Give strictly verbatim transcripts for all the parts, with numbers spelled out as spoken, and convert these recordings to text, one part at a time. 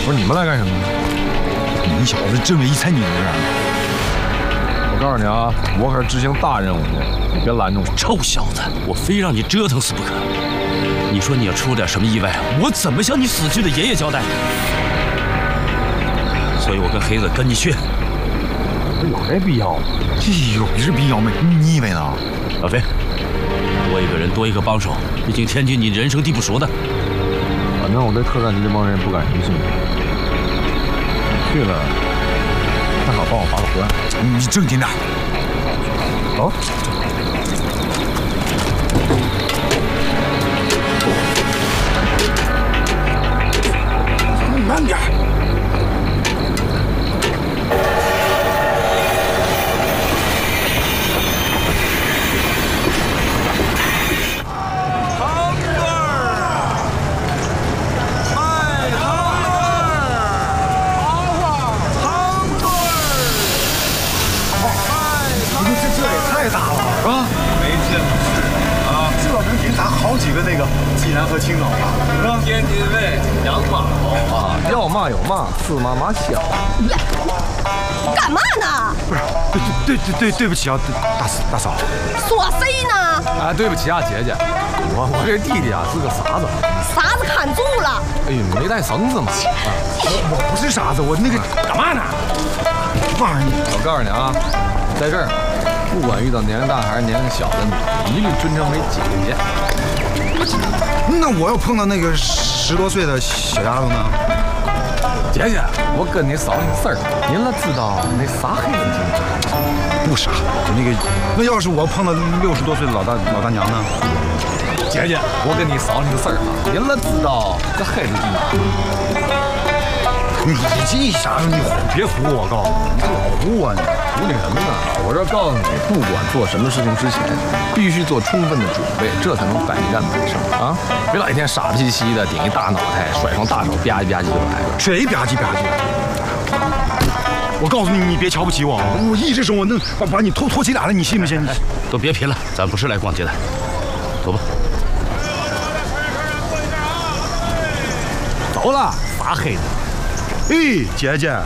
不是你们来干什么？ 你小子真为一才女人啊！ 我告诉你啊，我可是执行大任务的，你别拦着我。 臭小子，我非让你折腾死不可！你说你要出点什么意外，我怎么向你死去的爷爷交代？所以我跟黑子跟你去。 有这必要吗？ 这有这必要吗？你以为呢？ 老飞，多一个人多一个帮手，毕竟天津你人生地不熟的。 反正我对特战局这帮人不感兴趣。去了，最好帮我把个关。 你正经点。 走。 慢点。 几个那个济南和青岛吧，是吧？ 天津卫养马好啊， 要骂有骂，是骂骂小。 干嘛呢？ 不是，对对对对对不起啊，大嫂大嫂。 说谁呢？ 哎，对不起啊，姐姐，我我这弟弟啊是个傻子。 傻子看住了。 哎呦，没带绳子嘛。 我我不是傻子，我那个干嘛呢？告诉你， 我告诉你啊，在这儿，不管遇到年龄大还是年龄小的你，一律尊称为姐姐。 那我要碰到那个十多岁的小丫头呢？ 姐姐，我跟你嫂子事儿，您了知道那啥黑子精不傻，那个那要是我碰到六十多岁的老大老大娘呢？ 姐姐，我跟你嫂子个事儿啊，您了知道这黑子精。 你这啥时候你别唬我，告诉你，你老唬我呢。 唬你什么呢？我这告诉你，不管做什么事情之前，必须做充分的准备，这才能百战百胜啊！别老一天傻不兮兮的，顶一大脑袋，甩双大手吧唧吧唧就来了。 谁吧唧吧唧？我告诉你，你别瞧不起我，我一只手我能把把你拖拖起俩来，你信不信？ 哎，都别贫了，咱不是来逛街的，走吧。 走了，傻黑子。 哎，姐姐，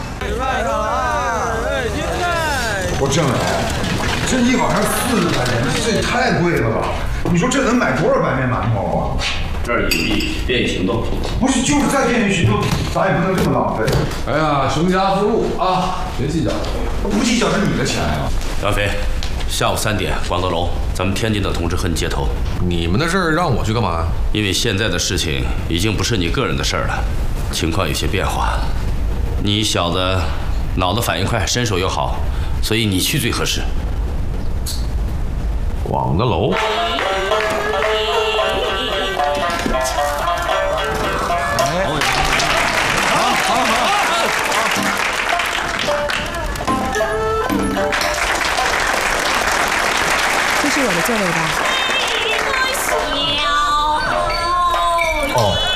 我挣了，这一碗上四十块钱，这也太贵了吧？你说这能买多少白面馒头啊？ 这儿有地便于行动， 不是，就是再便于行动，咱也不能这么浪费。 哎呀，熊家之路啊，别计较， 不计较是你的钱呀。 杨飞，下午三点，广德楼，咱们天津的同志和你接头。 你们的事儿让我去干嘛？ 因为现在的事情已经不是你个人的事儿了。情况有些变化，你小子脑子反应快，身手又好，所以你去最合适。 广德楼。 哎，好，好，好。 这是我的座位吧？ 一个小哦。